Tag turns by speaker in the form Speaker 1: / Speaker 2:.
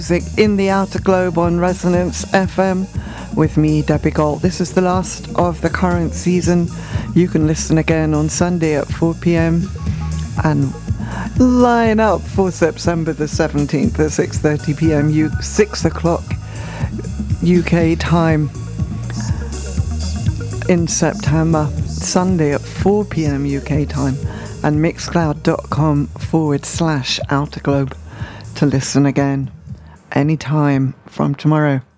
Speaker 1: Music in the Outer Globe on Resonance FM with me, Debbie Gold. This is the last of the current season. You can listen again on Sunday at 4 p.m. and line up for September the 17th at 6:30 p.m. 6 o'clock UK time in September, Sunday at 4 p.m. UK time, and mixcloud.com/outerglobe to listen again anytime from tomorrow.